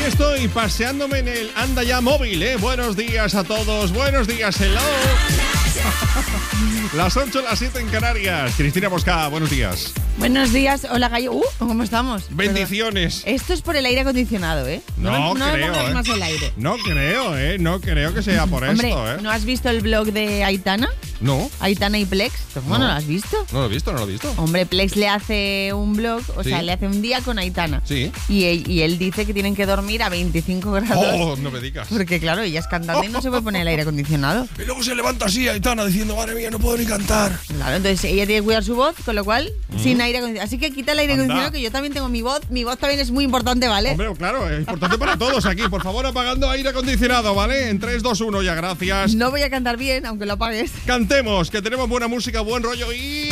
estoy paseándome en el Anda Ya móvil, ¿eh? Buenos días a todos, buenos días, hello. Las 8, las 7 en Canarias. Cristina Mosca, buenos días. Buenos días, hola Gallo. ¿Cómo estamos? Bendiciones. Perdón. Esto es por el aire acondicionado, ¿eh? No me creo, pongas más el aire. No creo que sea por Hombre, esto, ¿eh? ¿no has visto el blog de Aitana? No. Aitana y Plex. ¿Cómo no lo has visto? No lo he visto. Hombre, Plex le hace un blog, sea, le hace un día con Aitana. Sí. Y él dice que tienen que dormir a 25 grados. Oh, no me digas. Porque claro, ella es cantante y no se puede poner el aire acondicionado. Y luego se levanta así Aitana diciendo, madre mía, no puedo ni cantar. Claro, entonces ella tiene que cuidar su voz, con lo cual, sin aire acondicionado. Así que quita el aire acondicionado, que yo también tengo mi voz. Mi voz también es muy importante, ¿vale? Hombre, claro, es importante para todos aquí. Por favor, apagando aire acondicionado, ¿vale? En 3, 2, 1, ya, gracias. No voy a cantar bien, aunque lo apagues. Cantemos, que tenemos buena música, buen rollo y...